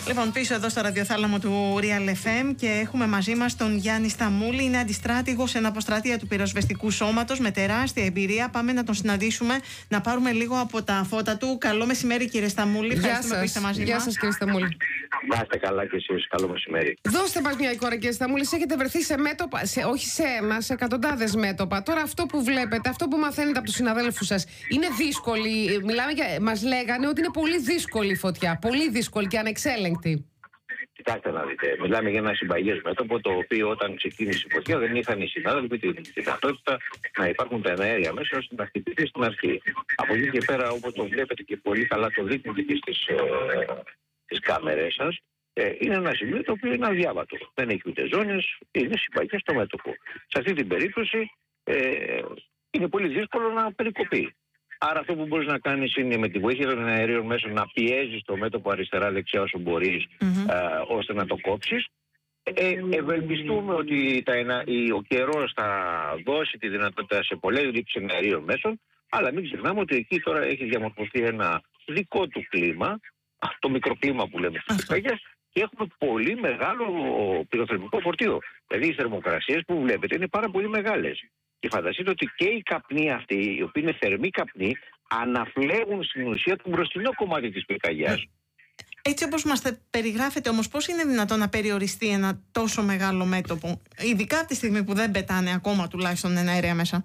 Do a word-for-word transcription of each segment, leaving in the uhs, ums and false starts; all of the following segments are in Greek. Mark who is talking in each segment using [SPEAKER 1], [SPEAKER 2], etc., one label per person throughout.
[SPEAKER 1] Λοιπόν, πίσω εδώ στο ραδιοθάλαμο του Real εφ εμ και έχουμε μαζί μας τον Γιάννη Σταμούλη. Είναι αντιστράτηγος εν αποστρατεία του πυροσβεστικού σώματος με τεράστια εμπειρία. Πάμε να τον συναντήσουμε, να πάρουμε λίγο από τα φώτα του. Καλό μεσημέρι, κύριε Σταμούλη. Ευχαριστούμε που είστε μαζί μας.
[SPEAKER 2] Γεια σας, κύριε Σταμούλη.
[SPEAKER 3] Να είστε καλά και εσείς. Καλό μεσημέρι.
[SPEAKER 2] Δώστε μας μια εικόνα, κύριε Σταμούλη. Έχετε βρεθεί σε μέτωπα, σε, όχι σε ένα, σε εκατοντάδες μέτωπα. Τώρα αυτό που βλέπετε, αυτό που μαθαίνετε από τους συναδέλφους σας, είναι δύσκολη. Μιλάμε για, μας λέγανε ότι είναι πολύ δύσκολη η φωτιά. Πολύ δύσκολη και ανεξέλεγκτη.
[SPEAKER 3] Κοιτάξτε να δείτε, μιλάμε για ένα συμπαγές μέτωπο, το οποίο όταν ξεκίνησε η φωτιά δεν είχαν οι συνάδελφοι τη δυνατότητα να υπάρχουν τα εναέρια μέσα ώστε να χτυπήσει στην αρχή. Από εκεί και πέρα, όπως το βλέπετε και πολύ καλά το δείχνετε και στις, ε, στις κάμερες σας, ε, είναι ένα σημείο το οποίο είναι αδιάβατο. Δεν έχει ούτε ζώνες, είναι συμπαγές στο μέτωπο. Σε αυτή την περίπτωση ε, είναι πολύ δύσκολο να περικοπεί. Άρα αυτό που μπορείς να κάνεις είναι με τη βοήθεια των αερίων μέσων να πιέζεις το μέτωπο αριστερά-δεξιά όσο μπορείς mm-hmm. ε, ώστε να το κόψεις. Ε, ευελπιστούμε ότι τα, ο καιρός θα δώσει τη δυνατότητα σε πολλές ρήψεις αερίων μέσων, αλλά μην ξεχνάμε ότι εκεί τώρα έχει διαμορφωθεί ένα δικό του κλίμα, το μικροκλίμα που λέμε στις πυρκαγιές, και έχουμε πολύ μεγάλο πυροθερμικό φορτίο. Δηλαδή οι θερμοκρασίες που βλέπετε είναι πάρα πολύ μεγάλες. Και φανταστείτε ότι και οι καπνοί αυτοί, οι οποίοι είναι θερμοί καπνοί, αναφλέγουν στην ουσία το μπροστινό κομμάτι της πυρκαγιάς.
[SPEAKER 1] Έτσι όπως μας περιγράφετε όμως, πώς είναι δυνατόν να περιοριστεί ένα τόσο μεγάλο μέτωπο, ειδικά από τη στιγμή που δεν πετάνε ακόμα τουλάχιστον εναέρια μέσα?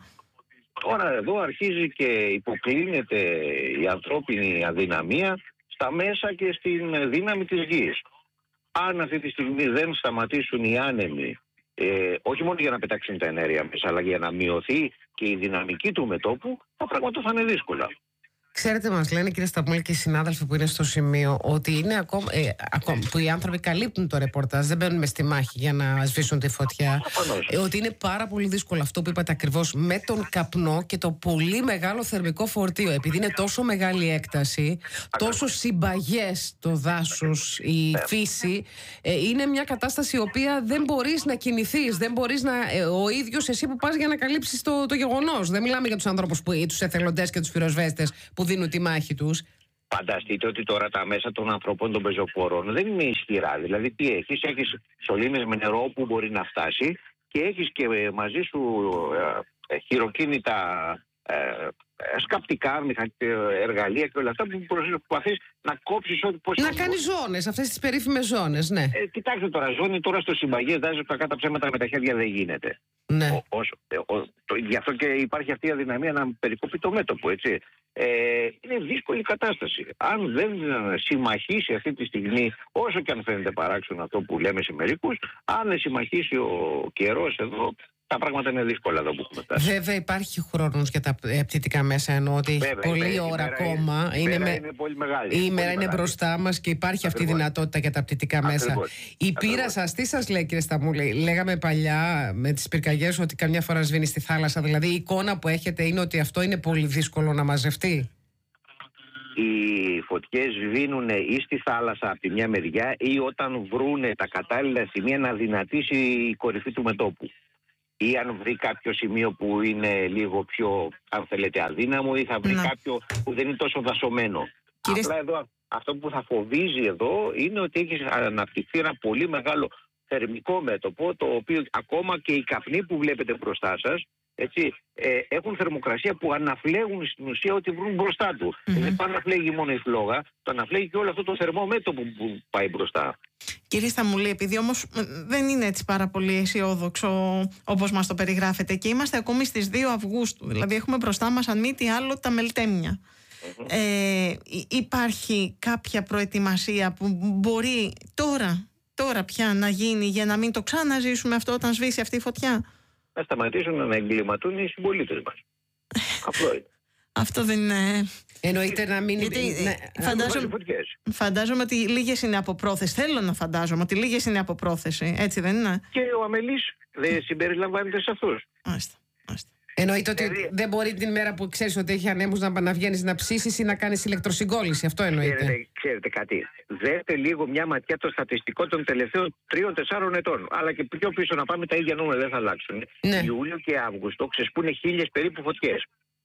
[SPEAKER 3] Τώρα εδώ αρχίζει και υποκλίνεται η ανθρώπινη αδυναμία στα μέσα και στην δύναμη της γης. Αν αυτή τη στιγμή δεν σταματήσουν οι άνεμοι, Ε, όχι μόνο για να πετάξουν τα εναέρια μέσα, αλλά για να μειωθεί και η δυναμική του μετώπου, τα πράγματα θα είναι δύσκολα.
[SPEAKER 2] Ξέρετε, μας λένε, κύριε Σταμούλη, και οι συνάδελφοι που είναι στο σημείο, ότι είναι ακόμα, ε, ακόμα που οι άνθρωποι καλύπτουν το ρεπορτάζ, δεν μπαίνουν μες στη μάχη για να σβήσουν τη φωτιά. Ε, ότι είναι πάρα πολύ δύσκολο αυτό που είπατε ακριβώς, με τον καπνό και το πολύ μεγάλο θερμικό φορτίο. Επειδή είναι τόσο μεγάλη έκταση, τόσο συμπαγές το δάσος, η φύση, ε, είναι μια κατάσταση η οποία δεν μπορείς να κινηθείς, δεν μπορείς να, ε, ο ίδιος εσύ που πας για να καλύψεις το, το γεγονός. Δεν μιλάμε για τους ανθρώπους, που, τους εθελοντές και τους πυροσβέστες που δίνουν τη μάχη τους.
[SPEAKER 3] Φανταστείτε ότι τώρα τα μέσα των ανθρώπων των πεζοπόρων δεν είναι ισχυρά. Δηλαδή τι έχεις, έχεις σωλήνες με νερό που μπορεί να φτάσει και έχεις και μαζί σου ε, χειροκίνητα ε, σκαπτικά, εργαλεία και όλα αυτά που προσπαθείς να κόψεις ό,τι πώς...
[SPEAKER 2] Να κάνεις ζώνες, αυτές τις περίφημες ζώνες, ναι.
[SPEAKER 3] Ε, κοιτάξτε τώρα, ζώνη τώρα στο συμπαγές, δάζει τα κάτω ψέματα με τα χέρια δεν γίνεται.
[SPEAKER 2] Ναι.
[SPEAKER 3] Ο, όσο, ο, το, γι' αυτό και υπάρχει αυτή η αδυναμία να περικοπεί το μέτωπο, έτσι. Ε, είναι δύσκολη κατάσταση. Αν δεν συμμαχίσει αυτή τη στιγμή, όσο και αν φαίνεται παράξενο αυτό που λέμε σε μερικούς, αν συμμαχίσει ο καιρός εδώ, τα πράγματα είναι δύσκολα εδώ που έχουμε φτάσει.
[SPEAKER 2] Βέβαια υπάρχει χρόνος για τα πτυτικά μέσα, ενώ ότι έχει πολλή ώρα ακόμα.
[SPEAKER 3] Η
[SPEAKER 2] είναι,
[SPEAKER 3] μέρα
[SPEAKER 2] με...
[SPEAKER 3] είναι πολύ μεγάλη.
[SPEAKER 2] Η ημέρα είναι μεγάλη μπροστά μας και υπάρχει Ακριβώς. αυτή η δυνατότητα για τα πτυτικά μέσα. Η πείρα σας, τι σας λέει, κύριε Σταμούλη? Λέγαμε παλιά με τις πυρκαγιές ότι καμιά φορά σβήνει στη θάλασσα. Δηλαδή η εικόνα που έχετε είναι ότι αυτό είναι πολύ δύσκολο να μαζευτεί.
[SPEAKER 3] Οι φωτιές σβήνουν ή στη θάλασσα από τη μια μεριά ή όταν βρούνε τα κατάλληλα σημεία να δυνατήσει η κορυφή του μετώπου. Ή αν βρει κάποιο σημείο που είναι λίγο πιο, αν θέλετε, αδύναμο, ή θα βρει να. κάποιο που δεν είναι τόσο δασωμένο. Κύριε... Απλά εδώ, αυτό που θα φοβίζει εδώ είναι ότι έχει αναπτυχθεί ένα πολύ μεγάλο θερμικό μέτωπο, το οποίο ακόμα και οι καπνοί που βλέπετε μπροστά σας, έτσι, ε, έχουν θερμοκρασία που αναφλέγουν στην ουσία ότι βρουν μπροστά του. Mm-hmm. Δεν αναφλέγει μόνο η φλόγα, το αναφλέγει και όλο αυτό το θερμό μέτωπο που πάει μπροστά.
[SPEAKER 1] Κύριε Σταμούλη, επειδή όμως δεν είναι έτσι πάρα πολύ αισιόδοξο όπως μας το περιγράφετε και είμαστε ακόμη στις δύο Αυγούστου, δηλαδή έχουμε μπροστά μας αν μη τι άλλο τα μελτέμια. Mm-hmm. Ε, υπάρχει κάποια προετοιμασία που μπορεί τώρα, τώρα πια να γίνει για να μην το ξαναζήσουμε αυτό όταν σβήσει αυτή η φωτιά?
[SPEAKER 3] Να σταματήσουν να εγκληματούν οι συμπολίτες μας. Απλό είναι.
[SPEAKER 1] Αυτό δεν είναι...
[SPEAKER 2] Εννοείται να μην...
[SPEAKER 1] Γιατί,
[SPEAKER 2] ναι,
[SPEAKER 1] φαντάζομαι, φαντάζομαι ότι λίγες είναι από πρόθεση. Θέλω να φαντάζομαι ότι λίγες είναι από πρόθεση. Έτσι δεν είναι?
[SPEAKER 3] Και ο αμελής δεν συμπεριλαμβάνεται σε αυτούς.
[SPEAKER 1] Άστε, άστε.
[SPEAKER 2] Εννοείται ότι δηλαδή, δεν μπορεί την μέρα που ξέρεις ότι έχει ανέμους να, να βγαίνεις να ψήσεις ή να κάνεις ηλεκτροσυγκόλληση. Αυτό εννοείται.
[SPEAKER 3] Ξέρετε, ξέρετε κάτι. Δέτε λίγο μια ματιά το στατιστικό των τελευταίων τριών τεσσάρων ετών. Αλλά και πιο πίσω να πάμε, τα ίδια νούμερα δεν θα αλλάξουν.
[SPEAKER 2] Ναι.
[SPEAKER 3] Ιούλιο και Αύγουστο ξεσπούνε χίλιες περίπου φωτιές.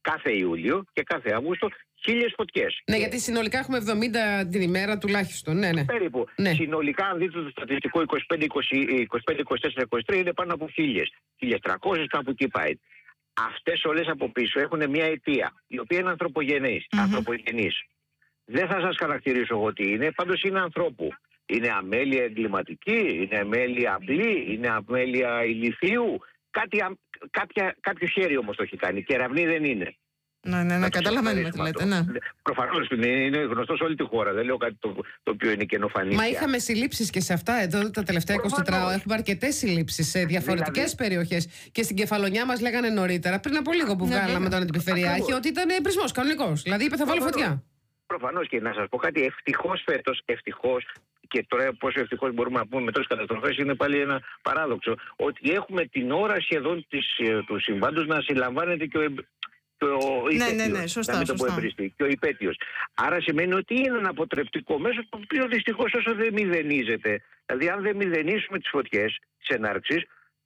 [SPEAKER 3] κάθε Ιούλιο και κάθε Αύγουστο χίλιες φωτιές.
[SPEAKER 2] Ναι,
[SPEAKER 3] και...
[SPEAKER 2] γιατί συνολικά έχουμε εβδομήντα την ημέρα τουλάχιστον. Ναι, ναι.
[SPEAKER 3] Περίπου.
[SPEAKER 2] Ναι.
[SPEAKER 3] Συνολικά, αν δείτε το στατιστικό είκοσι πέντε, είκοσι πέντε, είκοσι τέσσερα, είκοσι τρία είναι πάνω από χίλιες. χίλιες τριακόσιες, κάπου εκεί πάει. Αυτές όλες από πίσω έχουν μια αιτία, η οποία είναι ανθρωπογενής. Mm-hmm. ανθρωπογενής. Δεν θα σας χαρακτηρίσω εγώ τι είναι, πάντως είναι ανθρώπου. Είναι αμέλεια εγκληματική, είναι αμέλεια απλή, είναι αμέλεια ηλιθίου. Κάτι, κάποια, κάποιο χέρι όμως το έχει κάνει. Κεραυνή δεν είναι.
[SPEAKER 1] Ναι, ναι, ναι, καταλαβαίνουμε τι λέτε. Ναι.
[SPEAKER 3] Προφανώς είναι γνωστό σε όλη τη χώρα. Δεν λέω κάτι το, το οποίο είναι καινοφανή.
[SPEAKER 2] Μα είχαμε συλλήψεις και σε αυτά εδώ τα τελευταία είκοσι τέσσερα ώρα. Έχουμε αρκετές συλλήψεις σε διαφορετικές δηλαδή... περιοχές. Και στην Κεφαλονιά μας λέγανε νωρίτερα, πριν από λίγο που ναι, βγάλαμε τον Αντιπεριφερειάρχη, ότι ήταν εμπρισμός κανονικός. Δηλαδή είπε θα βάλω φωτιά.
[SPEAKER 3] Προφανώς, και να σας πω κάτι, ευτυχώς φέτος, ευτυχώς, και τώρα πόσο ευτυχώς μπορούμε να πούμε με τόσες καταστροφές, είναι πάλι ένα παράδοξο, ότι έχουμε την ώρα σχεδόν της, του συμβάντος να συλλαμβάνεται και ο, και ο
[SPEAKER 1] ναι,
[SPEAKER 3] υπέτειος,
[SPEAKER 1] ναι, ναι, σωστά,
[SPEAKER 3] να μην το πω εμπριστή, και ο υπέτειος. Άρα σημαίνει ότι είναι ένα αποτρεπτικό μέσο, το οποίο δυστυχώς όσο δεν μηδενίζεται, δηλαδή αν δεν μηδενίσουμε τις φωτιές της ενάρξης,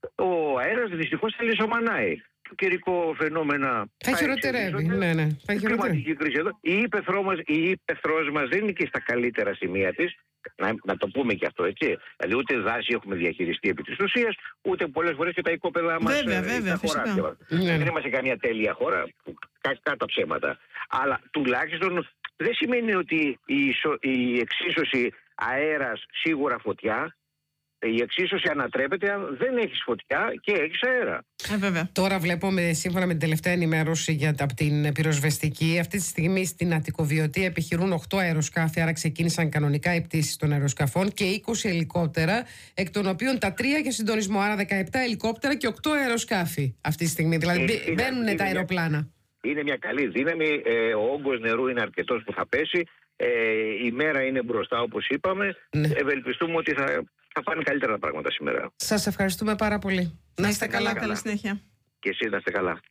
[SPEAKER 3] ο αέρας δυστυχώς θα λησομανάει. Το καιρικό φαινόμενα
[SPEAKER 2] θα χειροτερεύει. Ναι, ναι. Θα
[SPEAKER 3] η κλιματική κρίση εδώ. Η ύπεθρός μας, η ύπεθρός μας δεν είναι και στα καλύτερα σημεία της. Να, να το πούμε και αυτό, έτσι. Δηλαδή, ούτε δάση έχουμε διαχειριστεί επί της ουσίας, ούτε πολλές φορές και τα οικόπεδα μας.
[SPEAKER 1] Βέβαια, βέβαια, φυσικά.
[SPEAKER 3] Δεν είμαστε καμία τέλεια χώρα, κάτω ψέματα. Αλλά τουλάχιστον δεν σημαίνει ότι η, η εξίσωση αέρας σίγουρα φωτιά. Η εξίσωση ανατρέπεται αν δεν έχεις φωτιά και έχεις αέρα.
[SPEAKER 1] Ε, βέβαια.
[SPEAKER 2] Τώρα βλέπουμε, σύμφωνα με την τελευταία ενημέρωση για, από την πυροσβεστική, αυτή τη στιγμή στην Αττικοβιωτή επιχειρούν οκτώ αεροσκάφη, άρα ξεκίνησαν κανονικά οι πτήσεις των αεροσκαφών και είκοσι ελικόπτερα, εκ των οποίων τα τρία για συντονισμό, άρα δεκαεπτά ελικόπτερα και οκτώ αεροσκάφη αυτή τη στιγμή. Δηλαδή είναι, μπαίνουν είναι, τα αεροπλάνα.
[SPEAKER 3] Είναι, είναι μια καλή δύναμη, ε, ο όγκος νερού είναι αρκετός που θα πέσει, ε, η μέρα είναι μπροστά όπως είπαμε, ναι. Ευελπιστούμε ότι θα... θα πάνε καλύτερα τα πράγματα σήμερα.
[SPEAKER 2] Σας ευχαριστούμε πάρα πολύ.
[SPEAKER 1] Να είστε καλά, καλή συνέχεια.
[SPEAKER 3] Και εσείς να είστε καλά.